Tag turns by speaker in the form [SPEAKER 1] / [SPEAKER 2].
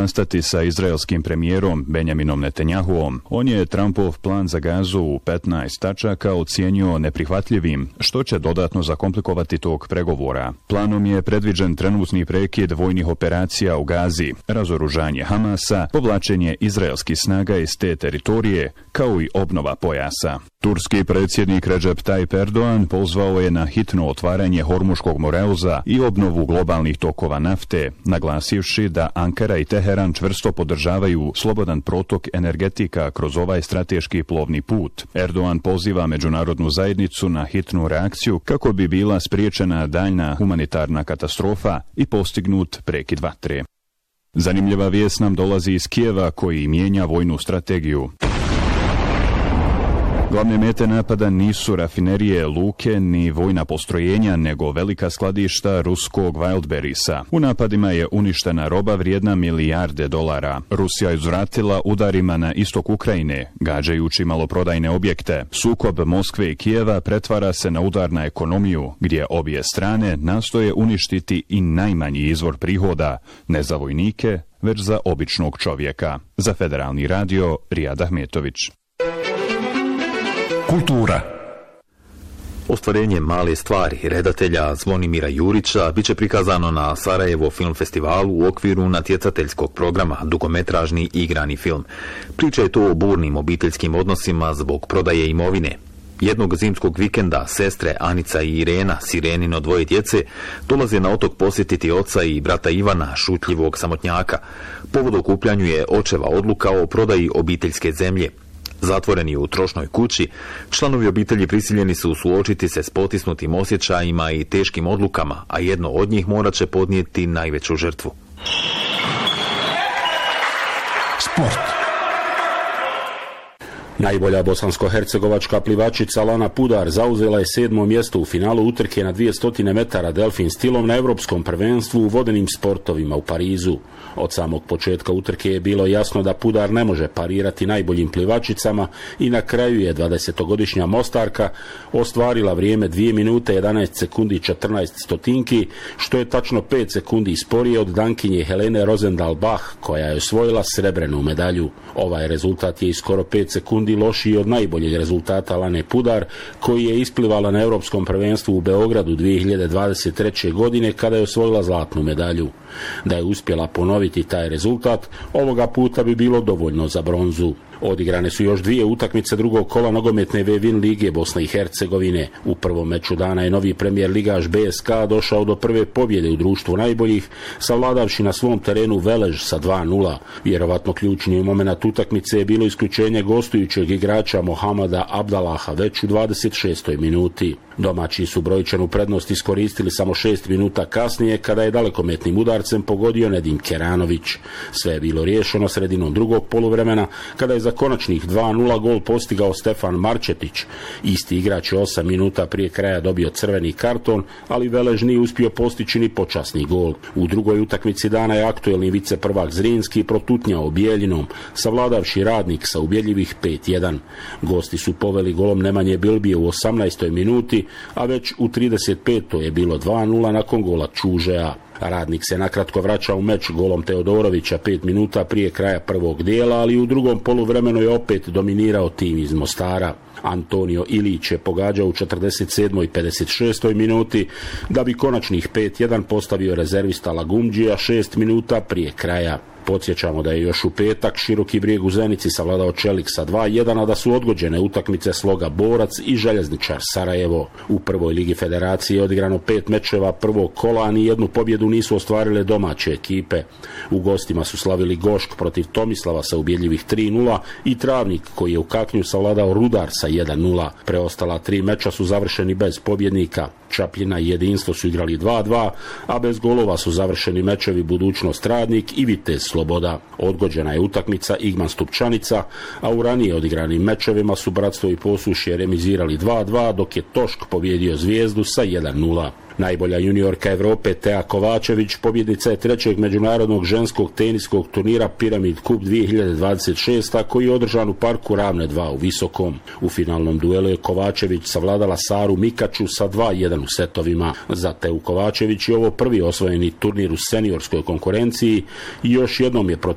[SPEAKER 1] sastati sa izraelskim premijerom Benjaminom Netanjahuom. On je Trumpov plan za Gazu u 15 tačaka ocijenio neprihvatljivim, što će dodatno zakomplikovati tok pregovora. Planom je predviđen trenutni prekid vojnih operacija u Gazi, razoružanje Hamasa, povlačenje izraelskih snaga iz te teritorije, kao i obnova pojasa. Turski predsjednik Recep Tayyip Erdogan pozvao je na hitno otvaranje Hormuškog moreuza i obnovu globalnih tokova nafte, naglasivši da Ankara i Teheran čvrsto podržavaju slobodan protok energetika kroz ovaj strateški plovni put. Erdogan poziva međunarodnu zajednicu na hitnu reakciju kako bi bila spriječena daljna humanitarna katastrofa i postignut prekid vatre. Zanimljiva vijest nam dolazi iz Kijeva koji mijenja vojnu strategiju. Glavne mete napada nisu rafinerije, luke ni vojna postrojenja, nego velika skladišta ruskog Wildberriesa. U napadima je uništena roba vrijedna milijarde dolara. Rusija je uzvratila udarima na istok Ukrajine, gađajući maloprodajne objekte. Sukob Moskve i Kijeva pretvara se na udar na ekonomiju, gdje obje strane nastoje uništiti i najmanji izvor prihoda, ne za vojnike, već za običnog čovjeka. Za Federalni radio, Rijad Ahmetović.
[SPEAKER 2] Kultura. Ostvarenje male stvari redatelja Zvonimira Jurića biće prikazano na Sarajevo film festivalu u okviru natjecateljskog programa dugometražni igrani film. Priča je to o burnim obiteljskim odnosima zbog prodaje imovine. Jednog zimskog vikenda sestre Anica i Irena, Sirenino dvoje djece, dolaze na otok posjetiti oca i brata Ivana, šutljivog samotnjaka. Povod okupljanju je očeva odluka o prodaji obiteljske zemlje. Zatvoreni u trošnoj kući, članovi obitelji prisiljeni su suočiti se s potisnutim osjećajima i teškim odlukama, a jedno od njih morat će podnijeti najveću žrtvu.
[SPEAKER 3] Sport. Najbolja bosansko-hercegovačka plivačica Lana Pudar zauzela je 7. mjesto u finalu utrke na 200 metara delfin stilom na Europskom prvenstvu u vodenim sportovima u Parizu. Od samog početka utrke je bilo jasno da Pudar ne može parirati najboljim plivačicama i na kraju je 20-godišnja Mostarka ostvarila vrijeme 2 minute 11 sekundi 14 stotinki, što je tačno 5 sekundi sporije od Dankinje Helene Rosendahl-Bach, koja je osvojila srebrenu medalju. Ovaj rezultat je i skoro 5 sekundi lošiji od najboljeg rezultata Lane Pudar, koji je isplivala na Europskom prvenstvu u Beogradu 2023. godine kada je osvojila zlatnu medalju. Da je uspjela ponoviti taj rezultat, ovoga puta bi bilo dovoljno za bronzu. Odigrane su još 2 utakmice drugog kola nogometne V-Win lige Bosne i Hercegovine. U prvom meču dana je novi premijer ligaš BSK došao do prve pobjede u društvu najboljih, savladavši na svom terenu Velež sa 2:0. Vjerovatno ključni moment utakmice je bilo isključenje gostujućeg igrača Mohamada Abdalaha već u 26. minuti. Domaći su brojčanu prednost iskoristili samo 6 minuta kasnije kada je dalekometnim udarcem pogodio Nedim Keranović. Sve je bilo riješeno sredinom drugog poluvremena kada je za konačnih 2:0 gol postigao Stefan Marčetić. Isti igrač je 8 minuta prije kraja dobio crveni karton, ali Velež nije uspio postići ni počasni gol. U drugoj utakmici dana je aktuelni viceprvak Zrinski protutnjao Bijeljinom, savladavši Radnik sa ubjedljivih 5:1. Gosti su poveli golom Nemanje Bilbije u 18. minuti, a već u 35. je bilo 2:0 nakon gola Čužeja. Radnik se nakratko vraća u meč golom Teodorovića 5 minuta prije kraja prvog dijela, ali u drugom poluvremenu je opet dominirao tim iz Mostara. Antonio Ilić je pogađao u 47. i 56. minuti, da bi konačnih 5:1 postavio rezervista Lagumđija 6 minuta prije kraja. Podsjećamo da je još u petak Široki Brijeg u Zenici savladao Čelik sa 2:1, a da su odgođene utakmice Sloga Borac i Željezničar Sarajevo. U prvoj ligi federacije je odigrano 5 mečeva prvog kola, a ni jednu pobjedu nisu ostvarile domaće ekipe. U gostima su slavili Gošk protiv Tomislava sa ubjedljivih 3:0 i Travnik koji je u Kaknju savladao Rudar sa 1:0. Preostala 3 meča su završeni bez pobjednika. Čapljina i Jedinstvo su igrali 2:2, a bez golova su završeni mečevi Budućnost Radnik i Vitez Sloboda. Odgođena je utakmica Igman Stupčanica, a u ranije odigranim mečevima su Bratstvo i Posušje remizirali 2:2, dok je Tošk pobjedio Zvijezdu sa 1:0. Najbolja juniorka Evrope Tea Kovačević pobjednica je 3. međunarodnog ženskog teniskog turnira Pyramid Cup 2026, koji je održan u parku Ravne 2 u Visokom. U finalnom duelu je Kovačević savladala Saru Mikaču sa 2:1 u setovima. Za Teu Kovačević je ovo prvi osvojeni turnir u seniorskoj konkurenciji i još jednom je protiv